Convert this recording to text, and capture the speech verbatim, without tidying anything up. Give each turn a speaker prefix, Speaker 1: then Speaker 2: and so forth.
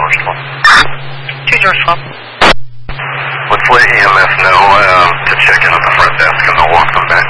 Speaker 1: George twelve.
Speaker 2: two George twelve.
Speaker 1: Let's let E M S know uh, to check in at the front desk and they'll walk them back.